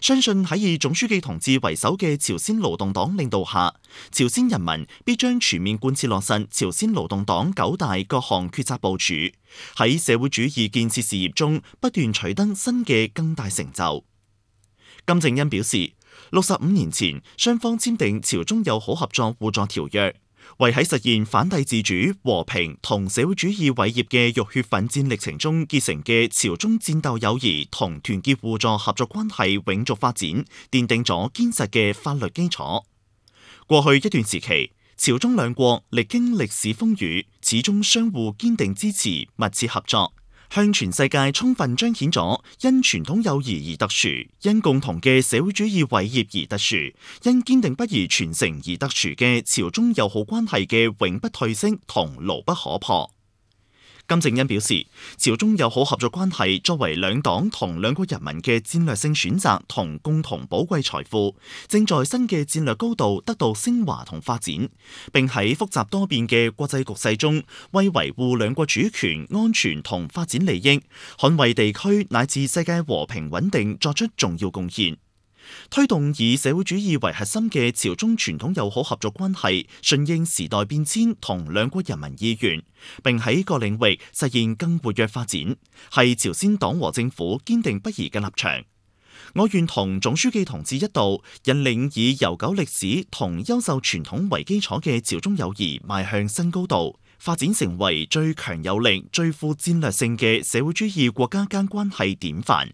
相信喺以總書記同志為首嘅朝鮮勞動黨領導下，朝鮮人民必將全面貫徹落實朝鮮勞動黨9大各項決策部署，喺社會主義建設事業中不斷取得新嘅更大成就。金正恩表示，65年前雙方簽訂朝中友好合作互助條約，為喺實現反帝自主、和平同社會主義偉業嘅浴血奮戰歷程中結成嘅朝中戰鬥友誼同團結互助合作關係永續發展，奠定咗堅實嘅法律基礎。過去一段時期，朝中兩國歷經歷史風雨，始終相互堅定支持、密切合作，向全世界充分彰顯咗因傳統友誼而特殊、因共同嘅社會主義偉業而特殊、因堅定不移傳承而特殊嘅朝中友好關係嘅永不褪色同牢不可破。金正恩表示，朝中友好合作關係作為兩黨同兩國人民嘅戰略性選擇同共同寶貴財富，正在新嘅戰略高度得到升華同發展，並喺複雜多變嘅國際局勢中，為維護兩國主權、安全同發展利益，捍衛地區乃至世界和平穩定作出重要貢獻。推動以社會主義為核心嘅朝中傳統友好合作關係，順應時代變遷同兩國人民意願，並喺各領域實現更活躍發展，係朝鮮黨和政府堅定不移嘅立場。我願同總書記同志一道，引領以悠久歷史同優秀傳統為基礎嘅朝中友誼邁向新高度，發展成為最強有力、最富戰略性嘅社會主義國家間關係典範。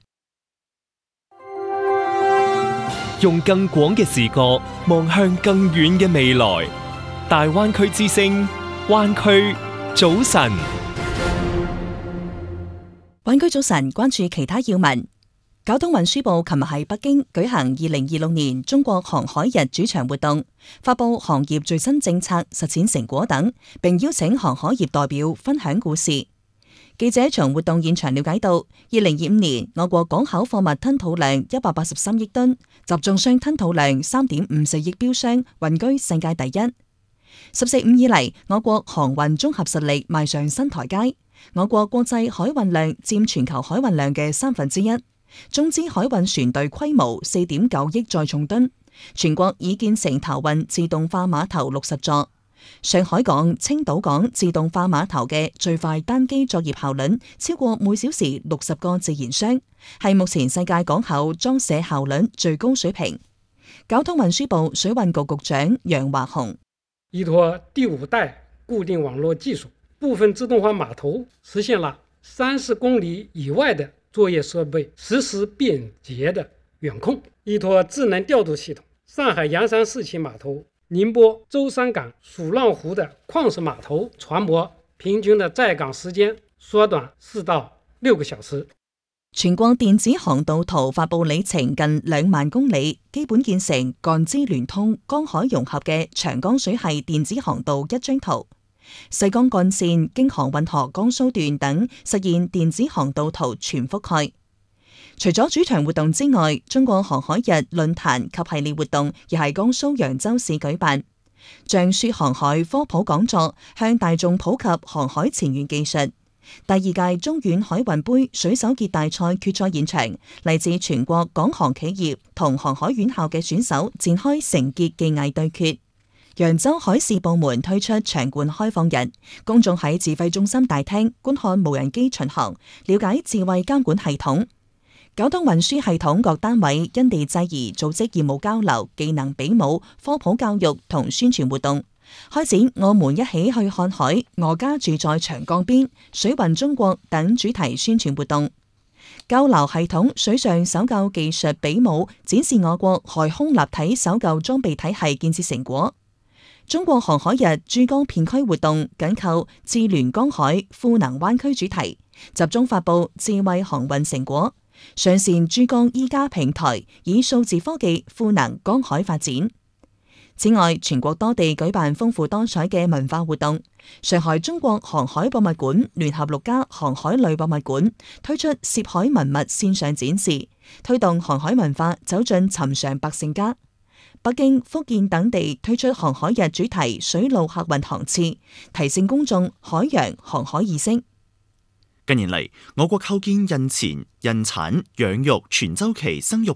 用更廣嘅視角望向更遠嘅未來，大灣區之聲，灣區早晨。 灣區早晨，關注其他要聞。交通運輸部琴日喺北京舉行2026年中國航海日主場活動，發佈行業最新政策實踐成果等，並邀請航海業代表分享故事。記者從活動現場了解到，2025年我國港口貨物吞吐量183億噸，集裝箱吞吐量3.54億標箱，穩居世界第一。十四五以嚟，我國航運綜合實力邁上新台階，我國國際海運量佔全球海運量嘅1/3，中資海運船隊規模4.9億載重噸，全國已建成投運自動化碼頭60座。上海港、青島港自動化碼頭嘅最快單機作業效率超過每小時60個自燃箱，係目前世界港口裝卸效率最高水平。交通運輸部水運局局長楊華雄： 依託第5代固定網絡技術，部分自動化碼頭實現了30公里以外的作業設備實時便捷的遠控。依託智能調度系統，上海洋山四期碼頭、寧波舟山港蜀浪湖的礦石碼頭船舶平均的在港時間縮短4到6個小時。 全國電子航道圖發布里程近2萬公里，基本建成贛支聯通、江海融合嘅長江水系電子航道一張圖。西江幹線、京杭運河江蘇段等實現電子航道圖全覆蓋。除咗主場活動之外，中國航海日論壇及系列活動亦喺江蘇揚州市舉辦。橡樹航海科普講座向大眾普及航海前沿技術。第2屆中遠海運杯水手傑大賽決賽現場，嚟自全國港航企業同航海院校嘅選手展開成傑技藝對決。揚州海事部門推出場館開放日，公眾喺指揮中心大廳觀看無人機巡航，了解智慧監管系統。交通運輸系統各單位因地制宜組織業務交流、技能比武、科普教育同宣傳活動，開展我們一起去看海、我家住在長江邊、水運中國等主題宣傳活動。交流系統水上搜救技術比武，展示我國海空立體搜救裝備體系建設成果。中國航海日珠江片區活動緊扣智聯江海賦能灣區主題，集中發布智慧航運成果，上線珠江依家平台，以數字科技賦能江海發展。此外，全國多地舉辦豐富多彩嘅文化活動。上海中國航海博物館聯合6家航海類博物館推出涉海文物線上展示，推動航海文化走進尋常百姓家。北京、福建等地推出航海日主題水路客運航次，提升公眾海洋航海意識。 近年嚟，我國構建孕前、孕產、養育全周期生育